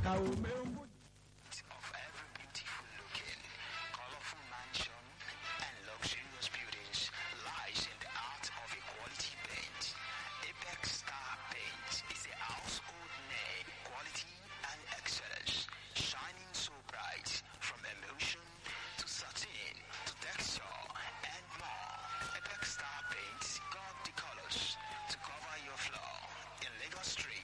Of every beautiful looking, colorful mansion and luxurious buildings lies in the art of a quality paint. Apex Star Paint is a household name, quality and excellence, shining so bright from emulsion to satin to texture and more. Apex Star Paint got the colors to cover your floor in Lagos Street.